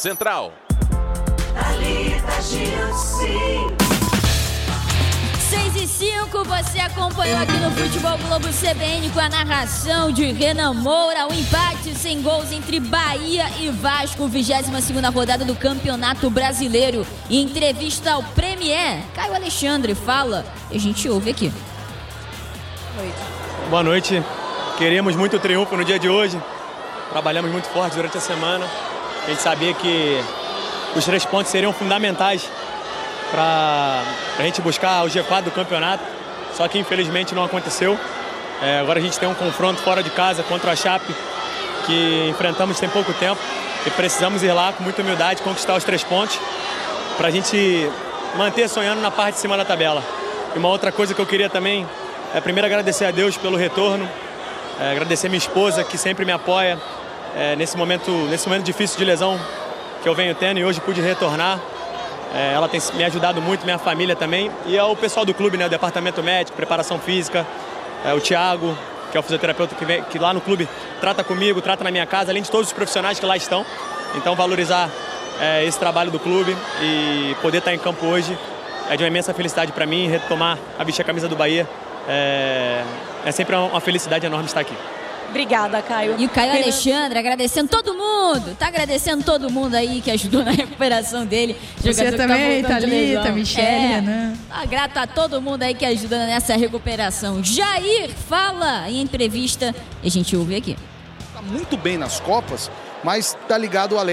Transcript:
Central. 6h05, você acompanhou aqui no Futebol Globo CBN com a narração de Renan Moura. O empate sem gols entre Bahia e Vasco, 22ª rodada do Campeonato Brasileiro. Em entrevista ao Premier, Caio Alexandre fala e a gente ouve aqui. Boa noite. Queríamos muito triunfo no dia de hoje. Trabalhamos muito forte durante a semana. A gente sabia que os 3 pontos seriam fundamentais para a gente buscar o G4 do campeonato. Só que infelizmente não aconteceu. Agora a gente tem um confronto fora de casa contra a Chape, que enfrentamos tem pouco tempo. E precisamos ir lá com muita humildade, conquistar os 3 pontos, para a gente manter sonhando na parte de cima da tabela. E uma outra coisa que eu queria também é primeiro agradecer a Deus pelo retorno, agradecer minha esposa que sempre me apoia nesse momento difícil de lesão que eu venho tendo, e hoje pude retornar. Ela tem me ajudado muito, minha família também, e ao pessoal do clube, né, o departamento médico, preparação física, o Thiago, que é o fisioterapeuta que lá no clube trata comigo, trata na minha casa, além de todos os profissionais que lá estão. Então valorizar esse trabalho do clube e poder estar em campo hoje é de uma imensa felicidade para mim. Retomar a vestir a camisa do Bahia é sempre uma felicidade enorme estar aqui. Obrigada, Caio. E o Caio Alexandre agradecendo todo mundo. Tá agradecendo todo mundo aí que ajudou na recuperação dele. Você também, Thalita, Michele, Renan. Tá grato a todo mundo aí que ajuda nessa recuperação. Jair fala em entrevista e a gente ouve aqui. Tá muito bem nas Copas, mas tá ligado ao